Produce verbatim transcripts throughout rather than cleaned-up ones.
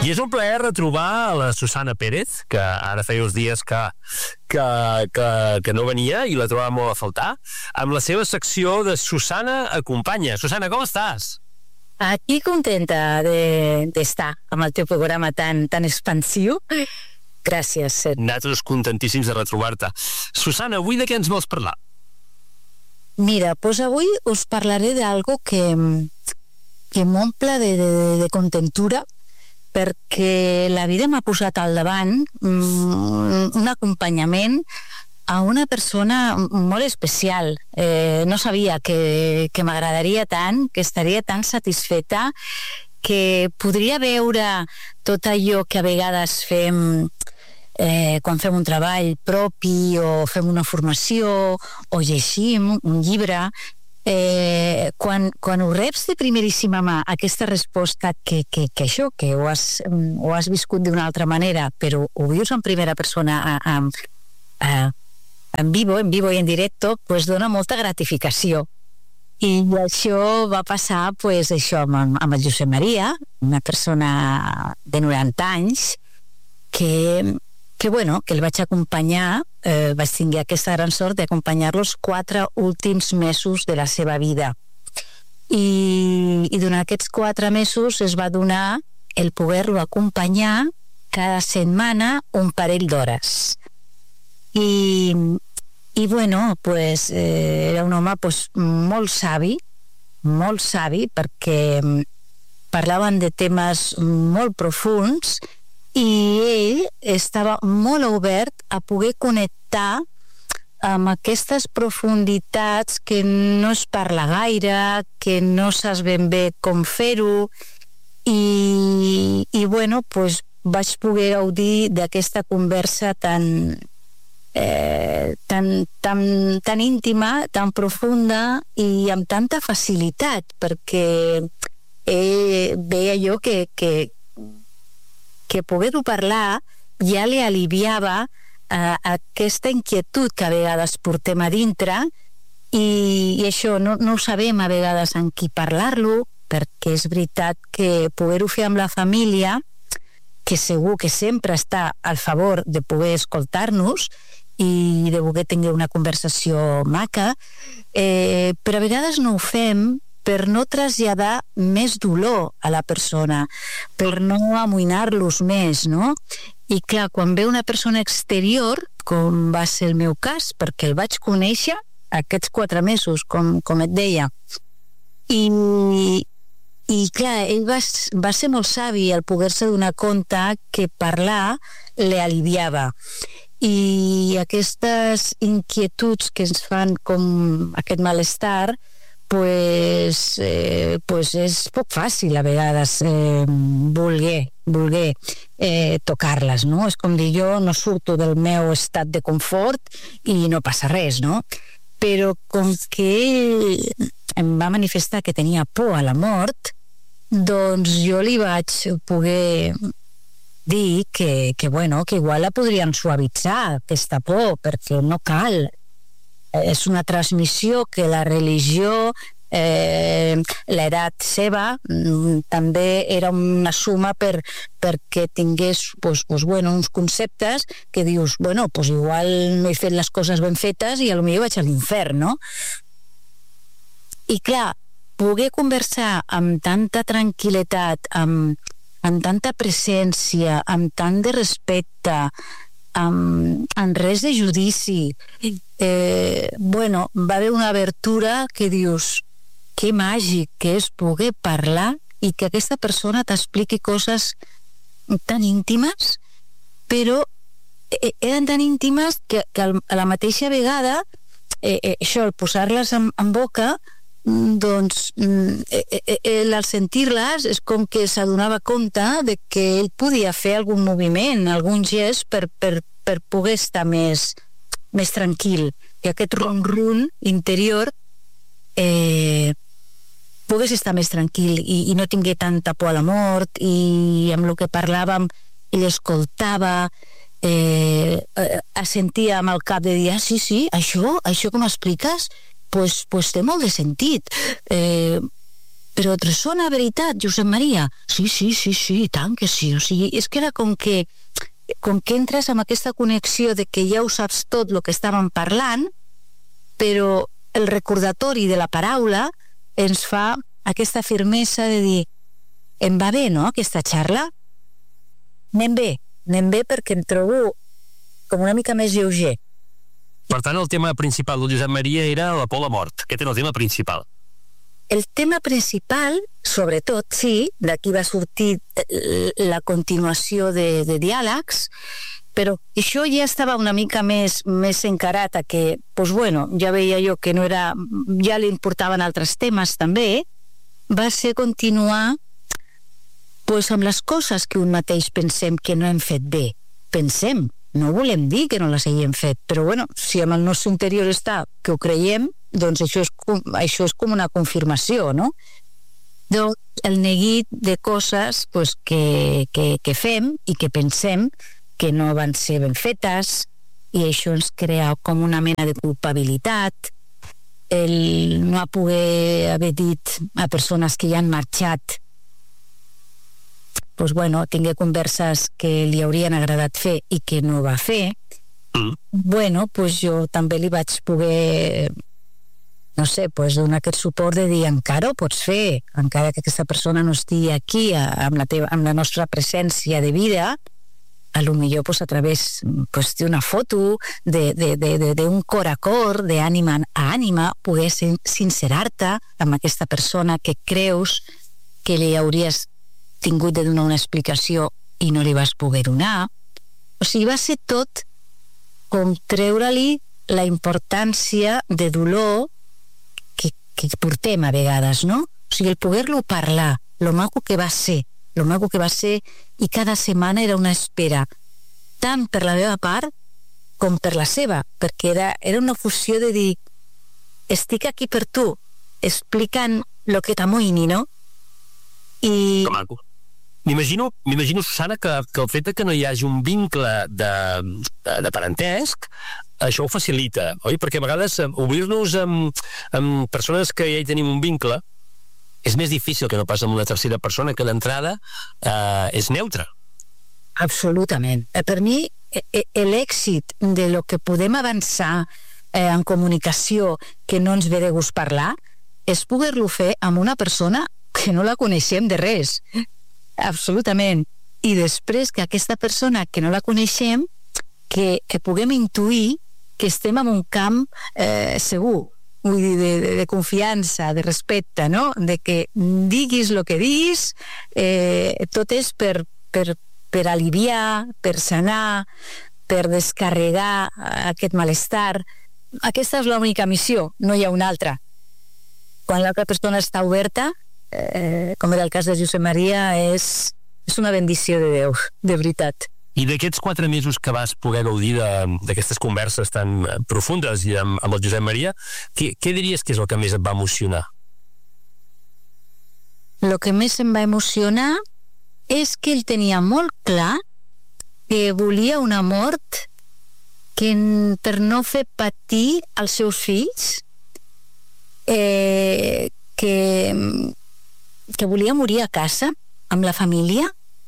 I és un plaer retrobar la Susana Pérez, que ara feia uns dies que, que, que, que no venia i la trobava molt a faltar, amb la seva secció de Susana Acompanya. Susana, com estàs? Aquí contenta d'estar de, amb el teu programa tan, tan expansiu. Gràcies, Set. Nosaltres contentíssims de retrobar-te. Susana, avui de què ens vols parlar? Mira, doncs avui us parlaré d'algo que, que m'omple de, de, de contentura, perquè la vida m'ha posat al davant mm, un acompanyament a una persona molt especial. Eh, no sabia que, que m'agradaria tant, que estaria tan satisfeta, que podria veure tot allò que a vegades fem eh, quan fem un treball propi o fem una formació o llegim un llibre. Eh, quan, quan ho reps de primeríssima mà, aquesta resposta que, que, que això, que ho has, ho has viscut d'una altra manera, però ho vius en primera persona a, a, a, en vivo, en vivo i en directo, pues dona molta gratificació. I això va passar pues, això, amb, amb el Josep Maria, una persona de noranta anys, que, que, bueno, que el vaig acompanyar, eh, vaig tenir aquesta gran sort d'acompanyar-los quatre últims mesos de la seva vida. I, i durant aquests quatre mesos es va donar el poder-lo acompanyar cada setmana un parell d'hores. I, i bueno, pues, eh, era un home pues, molt savi, molt savi, perquè parlaven de temes molt profuns i ell estava molt obert a poder connectar amb aquestes profunditats que no es parla gaire, que no saps ben bé com fer-ho, i, i bueno, pues, vaig poder gaudir d'aquesta conversa tan, eh, tan, tan, tan íntima, tan profunda i amb tanta facilitat, perquè ell veia jo que, que que poder-ho parlar ja li aliviava eh, aquesta inquietud que a vegades portem a dintre i, i això no, no ho sabem a vegades amb qui parlar-lo, perquè és veritat que poder-ho fer amb la família, que segur que sempre està al favor de poder escoltar-nos i de poder tenir una conversació maca, eh, però a vegades no ho fem per no traslladar més dolor a la persona, per no amoïnar-los més, no? I clar, quan ve una persona exterior, com va ser el meu cas, perquè el vaig conèixer aquests quatre mesos, com, com et deia, i, i clar, ell va, va ser molt savi al poder-se donar compte que parlar li aliviava. I aquestes inquietuds que ens fan com aquest malestar, pues, eh, pues és poc fàcil a vegades eh, voler, voler eh, tocar-les, no? És com dir, jo no surto del meu estat de confort i no passa res, no? Però com que ell em va manifestar que tenia por a la mort, doncs jo li vaig poder dir que, que, bueno, que igual la podrien suavitzar, aquesta por, perquè no cal. És una transmissió que la religió, eh, l'edat seva, mm, també era una suma per, perquè tingués pues, pues, bueno, uns conceptes que dius, bueno, pues igual no he fet les coses ben fetes i potser vaig a l'infern, no? I clar, poder conversar amb tanta tranquil·litat, amb, amb tanta presència, amb tant de respecte, amb, amb res de judici, eh, bueno, va haver una abertura que dius, que màgic que és poder parlar i que aquesta persona t'expliqui coses tan íntimes, però eren tan íntimes que, que a la mateixa vegada eh, eh, això, el posar-les en, en boca, doncs eh, eh, eh, al sentir-les és com que s'adonava compte de que ell podia fer algun moviment, algun gest per, per, per poder estar més, més tranquil, que aquest ron-ron interior eh, pogués estar més tranquil i, i no tingué tanta por a la mort, i amb el que parlàvem ell escoltava, eh, eh, sentia amb el cap de dir, ah, sí, sí, això, això que m'expliques pues, pues té molt de sentit. Eh, però et ressona veritat, Josep Maria? Sí, sí, sí, sí, tant que sí. O sigui, és que era com que, com que entres amb aquesta connexió de que ja ho saps tot el que estàvem parlant, però el recordatori de la paraula ens fa aquesta firmesa de dir em va bé, no?, aquesta xarra? Anem bé, anem bé perquè em trobo com una mica més lleuger. Per tant, el tema principal del Josep Maria era la por a la mort. Aquest era el tema principal. El tema principal, sobretot, sí, d'aquí va sortir la continuació de, de diàlegs, però això ja estava una mica més, més encarat a que, doncs bueno, ja veia jo que no era, ja li importaven altres temes també, va ser continuar doncs amb les coses que un mateix pensem que no hem fet bé. Pensem, no volem dir que no les haguem fet, però bueno, si amb el nostre interior està que ho creiem, doncs això és, això és com una confirmació, no? Doncs el neguit de coses pues, que, que, que fem i que pensem que no van ser ben fetes, i això ens crea com una mena de culpabilitat, el no poder haver dit a persones que ja han marxat pues bueno, tingué converses que li haurien agradat fer i que no va fer. Mm. Bueno, pues jo també li vaig poder, no sé, pues donar aquest suport de dir encara ho pots fer, encara que aquesta persona no estigui aquí amb la, teva, amb la nostra presència de vida, a lo millor pues, a través pues, d'una foto, d'un cor a cor, d'ànima a ànima, poder sincerar-te amb aquesta persona que creus que li hauries tingut de donar una explicació i no li vas poder donar. O sigui, va ser tot com treure-li la importància de dolor que, que portem a vegades, no? O sigui, el poder-lo parlar, lo maco que va ser, lo maco que va ser, i cada setmana era una espera, tant per la meva part com per la seva, perquè era, era una fusió de dir estic aquí per tu, explicant lo que t'amoïni, no? I... Que maco. M'imagino, m'imagino, Susana, que, que el fet que no hi hagi un vincle de, de, de parentesc, això ho facilita, oi? Perquè a vegades obrir-nos amb, amb persones que ja hi tenim un vincle és més difícil que no pas amb una tercera persona que d'entrada eh, és neutra. Absolutament. Per mi, l'èxit de lo que podem avançar eh, en comunicació que no ens ve de gust parlar és poder-lo fer amb una persona que no la coneixem de res. Absolutament. I després que aquesta persona que no la coneixem, que, que puguem intuir que estem en un camp eh, segur, vull dir, de, de, de confiança, de respecte, no? De que diguis el que diguis, eh, tot és per, per, per aliviar, per sanar, per descarregar aquest malestar. Aquesta és l'única missió, no hi ha una altra. Quan l'altra persona està oberta, Eh, com era el cas de Josep Maria, és, és una bendició de Déu, de veritat. I d'aquests quatre mesos que vas poder gaudir d'aquestes converses tan profundes i amb, amb el Josep Maria, què, què diries que és el que més et va emocionar? El que més em va emocionar és que ell tenia molt clar que volia una mort que per no fer patir els seus fills, eh, que que volia morir a casa amb la família,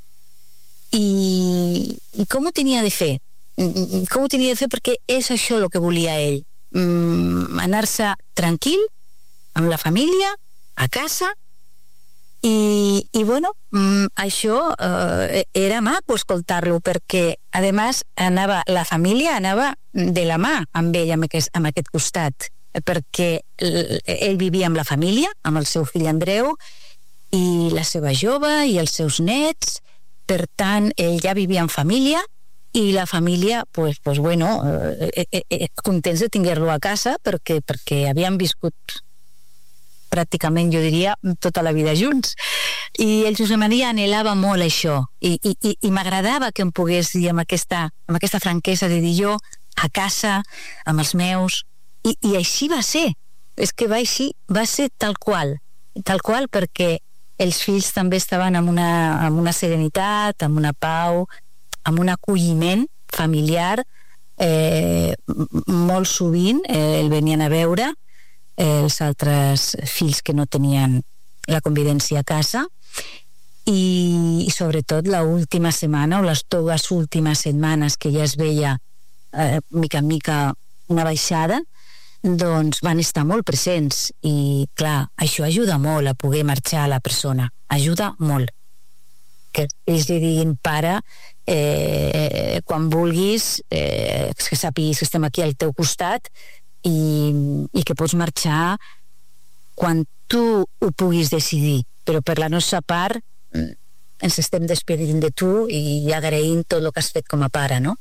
i, i com ho tenia de fer? Com ho tenia de fer? Perquè és això el que volia ell, mm, anar-se tranquil amb la família a casa, i, i bueno, mm, això eh, era maco escoltar-lo, perquè a més anava, la família anava de la mà amb ell, amb aquest, amb aquest costat, perquè ell vivia amb la família, amb el seu fill Andreu i la seva jove i els seus nets. Per tant, ell ja vivia en família, i la família, pues, pues bueno, eh, eh, eh, contents de tenir-lo a casa, perquè, perquè havien viscut pràcticament, jo diria, tota la vida junts. I el Josep Maria anhelava molt això, i, i, i, i m'agradava que em pogués dir amb aquesta, amb aquesta franquesa de dir jo a casa, amb els meus, i, i així va ser. És que va així, va ser tal qual, tal qual, perquè els fills també estaven amb una, amb una serenitat, amb una pau, amb un acolliment familiar. Eh, molt sovint eh, el venien a veure, eh, els altres fills que no tenien la convivència a casa, i, i sobretot l'última setmana o les dues últimes setmanes que ja es veia eh, mica en mica una baixada, doncs van estar molt presents, i clar, això ajuda molt a poder marxar a la persona, ajuda molt, que ells li diguin pare, eh, quan vulguis, eh, que sàpiguis que estem aquí al teu costat, i, i que pots marxar quan tu ho puguis decidir, però per la nostra part ens estem despedint de tu i agraint tot el que has fet com a pare, no?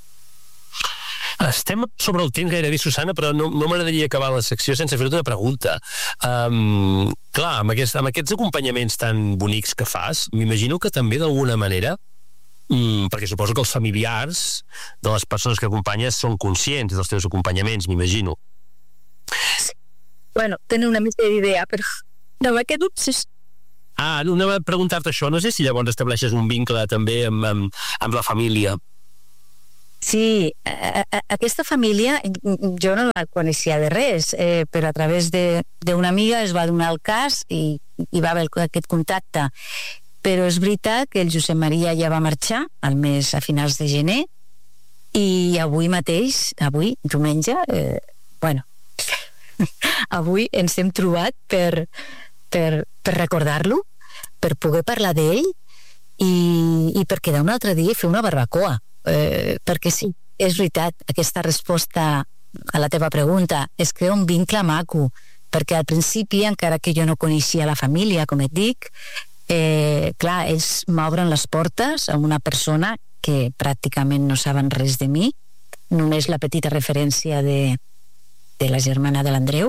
Estem sobre el temps gairebé, Susana, però no, no m'agradaria acabar la secció sense fer-te una pregunta. Um, clar, amb, aquest, amb aquests acompanyaments tan bonics que fas, m'imagino que també d'alguna manera, um, perquè suposo que els familiars de les persones que acompanyes són conscients dels teus acompanyaments, m'imagino. Bueno, tenen una mica d'idea, però no m'ha quedat obsessió. Ah, anava a preguntar-te això. No sé si llavors estableixes un vincle també amb, amb, amb la família. Sí, a, a, aquesta família jo no la coneixia de res, eh, però a través d'una amiga es va donar el cas i hi va haver aquest contacte. Però és veritat que el Josep Maria ja va marxar al mes a finals de gener, i avui mateix, avui, diumenge, eh, bueno, avui ens hem trobat per... per, per recordar-lo, per poder parlar d'ell i, i per quedar un altre dia i fer una barbacoa, eh, perquè sí, és veritat, aquesta resposta a la teva pregunta es crea un vincle maco, perquè al principi, encara que jo no coneixia la família, com et dic, eh, clar, ells m'obren les portes a una persona que pràcticament no saben res de mi, només la petita referència de, de la germana de l'Andreu.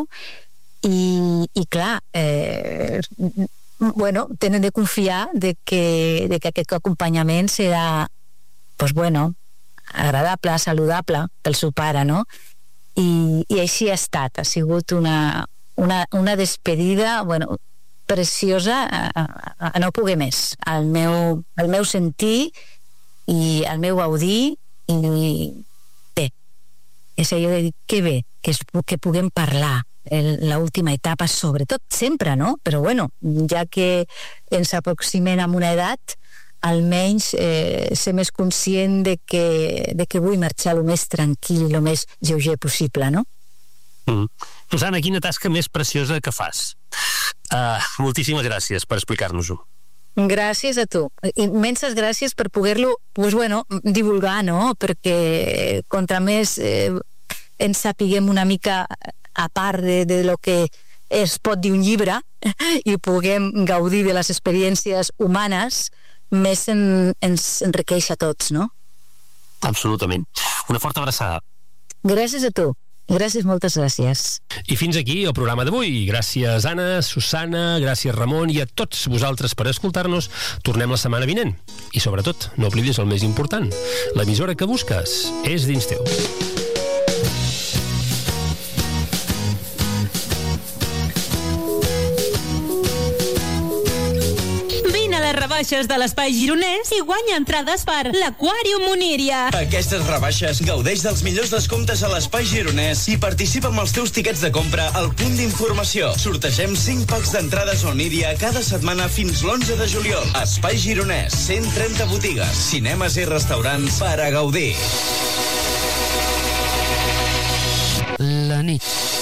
I, i clar, eh, bueno, tenen de confiar de que, de que aquest acompanyament serà, pues bueno, agradable, saludable pel seu pare, no? I, i així ha estat, ha sigut una, una, una despedida, bueno, preciosa a, a, a no poder més, al meu, al meu sentir i al meu gaudir, i bé, és allò de dir que bé, que, es, que puguem parlar l'última etapa, sobretot sempre, no? Però bueno, ja que ens aproximem a una edat, almenys eh, ser més conscient de que, de que vull marxar el més tranquil, el més lleuger possible, no? Mm. Susana, quina tasca més preciosa que fas. Uh, moltíssimes gràcies per explicar-nos-ho. Gràcies a tu. Immenses gràcies per poder-lo, pues bueno, divulgar, no? Perquè contra més eh, ens sapiguem una mica a part de, de lo que es pot dir un llibre i puguem gaudir de les experiències humanes, més en, ens enriqueix a tots, no? Absolutament. Una forta abraçada. Gràcies a tu. Gràcies, moltes gràcies. I fins aquí el programa d'avui. Gràcies, Anna, Susana, gràcies, Ramon, i a tots vosaltres per escoltar-nos. Tornem la setmana vinent. I sobretot, no oblidis el més important. L'emissora que busques és dins teu. Rebaixes de l'Espai Gironès i guanya entrades per l'Aquàrium Moníria. Aquestes rebaixes gaudeix dels millors descomptes a l'Espai Gironès i participa amb els teus tiquets de compra al punt d'informació. Sortegem cinc packs d'entrades Oníria cada setmana fins l'onze de juliol. Espai Gironès, cent trenta botigues, cinemes i restaurants per a gaudir. La nit.